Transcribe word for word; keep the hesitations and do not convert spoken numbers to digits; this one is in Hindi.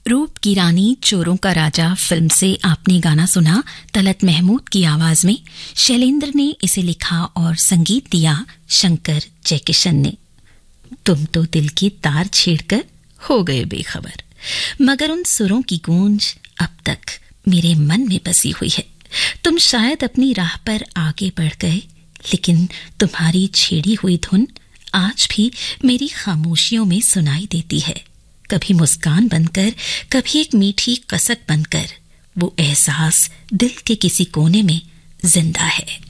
रूप की रानी चोरों का राजा फिल्म से आपने गाना सुना तलत महमूद की आवाज में। शैलेंद्र ने इसे लिखा और संगीत दिया शंकर जयकिशन ने। तुम तो दिल की तार छेड़कर हो गए बेखबर, मगर उन सुरों की गूंज अब तक मेरे मन में बसी हुई है। तुम शायद अपनी राह पर आगे बढ़ गए, लेकिन तुम्हारी छेड़ी हुई धुन आज भी मेरी खामोशियों में सुनाई देती है। कभी मुस्कान बनकर, कभी एक मीठी कसक बनकर, वो एहसास दिल के किसी कोने में जिंदा है।